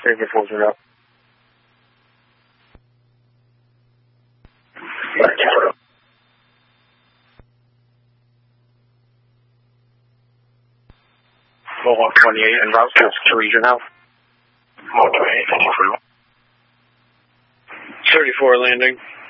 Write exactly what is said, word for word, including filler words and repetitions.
David four zero. Mohawk twenty-eight and route to Teresa now. Mohawk twenty-eight, fifty-three. thirty-four landing.